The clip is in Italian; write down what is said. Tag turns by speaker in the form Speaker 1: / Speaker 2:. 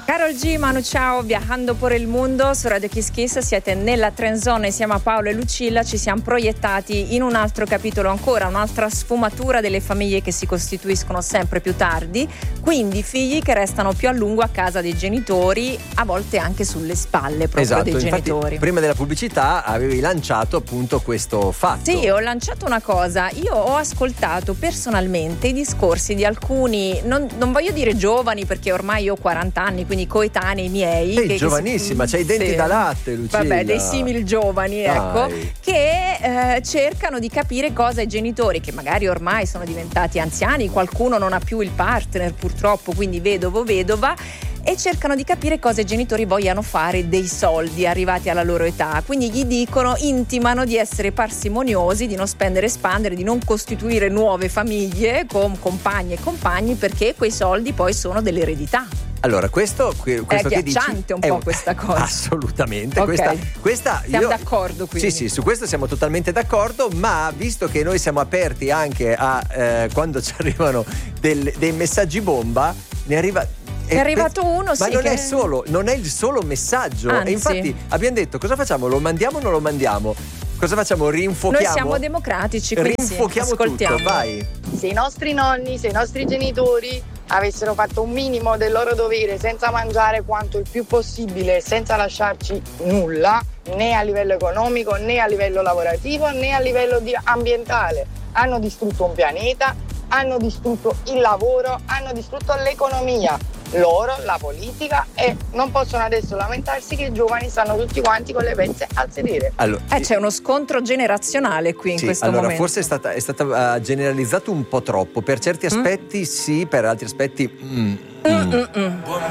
Speaker 1: Karol G, Manu Chao, Viajando por el Mundo su Radio Kiss Kiss. Siete nella Trend Zone insieme a Paolo e Lucilla. Ci siamo proiettati in un altro capitolo ancora, un'altra sfumatura delle famiglie che si costituiscono sempre più tardi, quindi figli che restano più a lungo a casa dei genitori, a volte anche sulle spalle proprio dei genitori.
Speaker 2: Prima della pubblicità avevi lanciato appunto questo fatto.
Speaker 1: Sì, ho lanciato una cosa. Io ho ascoltato personalmente i discorsi di alcuni, non voglio dire giovani perché ormai io ho 40 anni, quindi coetanei miei.
Speaker 2: Sei giovanissima, c'hai i denti da latte, Lucilla.
Speaker 1: Vabbè, dei simil giovani, ecco, che cercano di capire cosa i genitori, che magari ormai sono diventati anziani, qualcuno non ha più il partner purtroppo, quindi vedova, e cercano di capire cosa i genitori vogliano fare dei soldi arrivati alla loro età. Quindi gli intimano di essere parsimoniosi, di non spendere e spandere, di non costituire nuove famiglie con compagni e compagni, perché quei soldi poi sono dell'eredità.
Speaker 2: Allora, questo
Speaker 1: è agghiacciante un po' questa cosa.
Speaker 2: Assolutamente.
Speaker 1: Okay.
Speaker 2: Questa
Speaker 1: siamo d'accordo, quindi.
Speaker 2: Sì, su questo siamo totalmente d'accordo, ma visto che noi siamo aperti anche a quando ci arrivano dei messaggi bomba, ne arriva.
Speaker 1: È arrivato uno,
Speaker 2: ma
Speaker 1: sì.
Speaker 2: Ma non è il solo messaggio.
Speaker 1: Anzi.
Speaker 2: E infatti abbiamo detto: cosa facciamo? Lo mandiamo o non lo mandiamo? Cosa facciamo? Rinfuochiamo?
Speaker 1: Noi siamo democratici, quindi
Speaker 2: rinfuochiamo
Speaker 1: ascoltiamo.
Speaker 2: tutto, vai.
Speaker 3: Se i nostri nonni, se i nostri genitori avessero fatto un minimo del loro dovere senza mangiare quanto il più possibile, senza lasciarci nulla, né a livello economico, né a livello lavorativo, né a livello ambientale, hanno distrutto un pianeta, hanno distrutto il lavoro, hanno distrutto l'economia, loro, la politica, e non possono adesso lamentarsi che i giovani stanno tutti quanti con le pezze al sedere.
Speaker 2: Allora,
Speaker 1: c'è uno scontro generazionale qui in questo momento.
Speaker 2: Forse è stata generalizzato un po' troppo. Per certi aspetti sì, per altri aspetti
Speaker 4: Buon